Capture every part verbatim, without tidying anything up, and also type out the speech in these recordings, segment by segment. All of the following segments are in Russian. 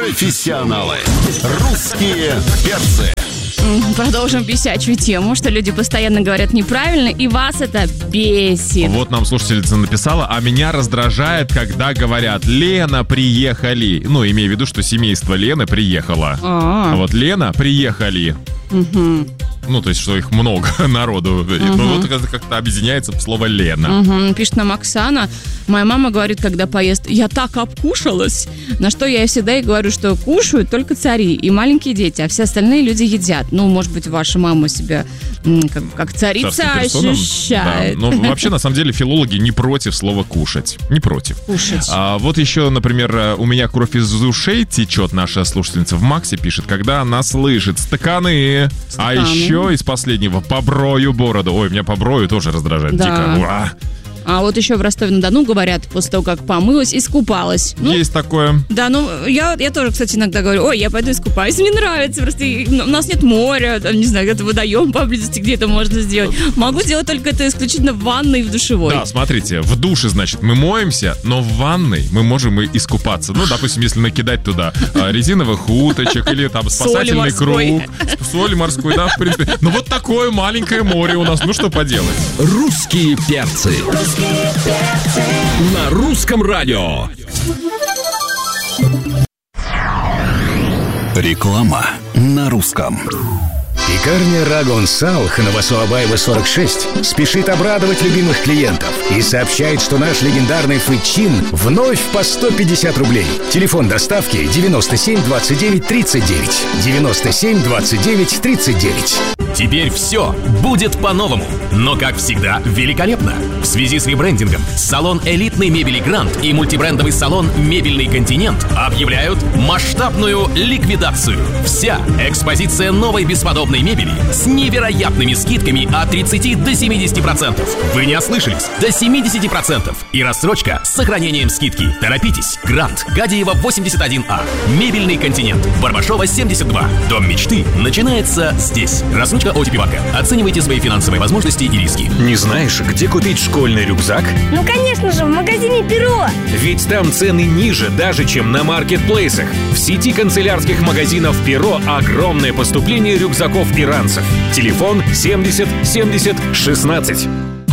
Профессионалы. Русские перцы. Продолжим бесячую тему, что люди постоянно говорят неправильно, и вас это бесит. Вот нам слушательница написала: а меня раздражает, когда говорят «Лена, приехали». Ну, имея в виду, что семейство Лены приехало. А, -а, -а. а вот Лена, приехали. Угу. Ну, то есть, что их много народу. Угу. Ну, вот как-то объединяется слово «Лена». Угу. Пишет нам Оксана. Моя мама говорит, когда поест: я так обкушалась. На что я всегда ей говорю, что кушают только цари и маленькие дети, а все остальные люди едят. Ну, может быть, ваша мама себя как, как царица ощущает. Да. Но вообще, на самом деле, филологи не против слова «кушать». Не против. Кушать. А вот еще, например, у меня кровь из ушей течет, наша слушательница в Максе пишет, когда она слышит «стаканы». Стаканы. А еще из последнего «поброю бороду». Ой, меня поброю тоже раздражает. Да. Дико. Ура! А вот еще в Ростове-на-Дону говорят, после того, как помылась, искупалась. Ну, есть такое. Да, ну, я, я тоже, кстати, иногда говорю: ой, я пойду искупаюсь. Мне нравится, просто у нас нет моря, там, не знаю, где-то водоем поблизости, где это можно сделать. Могу делать только это исключительно в ванной и в душевой. Да, смотрите, в душе, значит, мы моемся, но в ванной мы можем и искупаться. Ну, допустим, если накидать туда резиновых уточек или там спасательный круг. Соли морской, да, в принципе. Ну, вот такое маленькое море у нас, ну, что поделать. Русские перцы. На русском радио. Реклама на русском. Пекарня Рагон Салх на Васуабаева сорок шесть спешит обрадовать любимых клиентов и сообщает, что наш легендарный фычин вновь по сто пятьдесят рублей. Телефон доставки девяносто семь двадцать девять тридцать девять. девяносто семь двадцать девять тридцать девять. Теперь все будет по-новому, но, как всегда, великолепно. В связи с ребрендингом салон элитной мебели «Гранд» и мультибрендовый салон «Мебельный континент» объявляют масштабную ликвидацию. Вся экспозиция новой бесподобной мебели с невероятными скидками от тридцати до семидесяти процентов. Вы не ослышались, до семидесяти процентов. И рассрочка с сохранением скидки. Торопитесь. «Гранд», Гадиева восемьдесят один А, «Мебельный континент», Барбашова семьдесят два. Дом мечты начинается здесь. Рассрочка о ти пи-банка. Оценивайте свои финансовые возможности и риски. Не знаешь, где купить школьный рюкзак? Ну, конечно же, в магазине «Перо». Ведь там цены ниже даже, чем на маркетплейсах. В сети канцелярских магазинов «Перо» огромное поступление рюкзаков и ранцев. Телефон семьдесят семьдесят шестнадцать.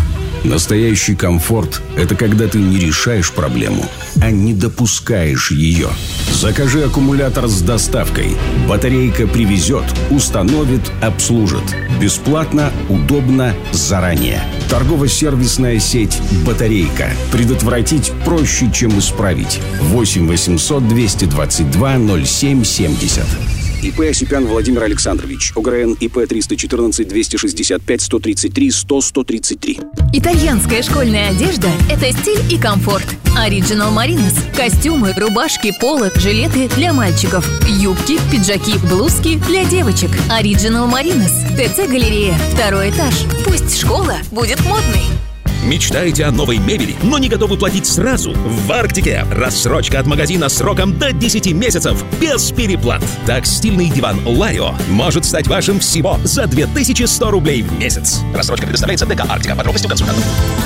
Настоящий комфорт – это когда ты не решаешь проблему, а не допускаешь ее. Закажи аккумулятор с доставкой. Батарейка привезет, установит, обслужит. Бесплатно, удобно, заранее. Торгово-сервисная сеть «Батарейка». Предотвратить проще, чем исправить. восемь восемьсот двести двадцать два ноль семь семьдесят. ИП Осипян Владимир Александрович. ОГРН ИП триста четырнадцать двести шестьдесят пять сто тридцать три сто сто тридцать три. Итальянская школьная одежда – это стиль и комфорт. Original Marinas – костюмы, рубашки, поло, жилеты для мальчиков, юбки, пиджаки, блузки для девочек. Original Marinas. ТЦ «Галерея». Второй этаж. Пусть школа будет модной. Мечтаете о новой мебели, но не готовы платить сразу? В Арктике рассрочка от магазина сроком до десяти месяцев без переплат. Так стильный диван Ларио может стать вашим всего за две тысячи сто рублей в месяц. Рассрочка предоставляется ДК «Арктика». Подробности у консультанта.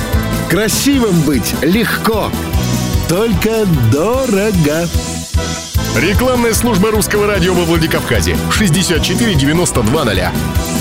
Красивым быть легко, только дорого. Рекламная служба русского радио во Владикавказе. шестьдесят четыре девяносто два ноля.